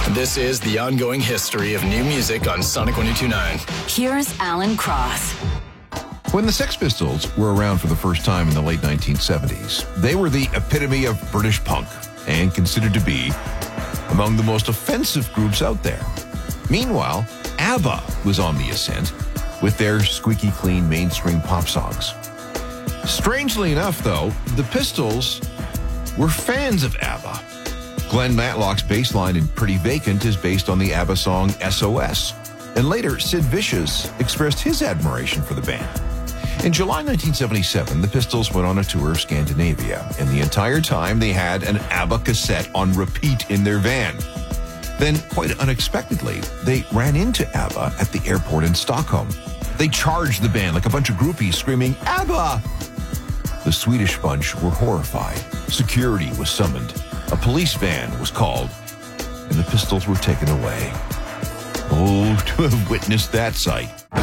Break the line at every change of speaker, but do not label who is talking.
This is the ongoing history of new music on Sonic 102.9.
Here's Alan Cross.
When the Sex Pistols were around for the first time in the late 1970s, they were the epitome of British punk and considered to be among the most offensive groups out there. Meanwhile, ABBA was on the ascent with their squeaky clean mainstream pop songs. Strangely enough, though, the Pistols were fans of ABBA. Glenn Matlock's bass line in Pretty Vacant is based on the ABBA song SOS. And later, Sid Vicious expressed his admiration for the band. In July 1977, the Pistols went on a tour of Scandinavia, and the entire time they had an ABBA cassette on repeat in their van. Then, quite unexpectedly, they ran into ABBA at the airport in Stockholm. They charged the band like a bunch of groupies screaming, "ABBA!" The Swedish bunch were horrified. Security was summoned. A police van was called, and the Pistols were taken away. Oh, to have witnessed that sight.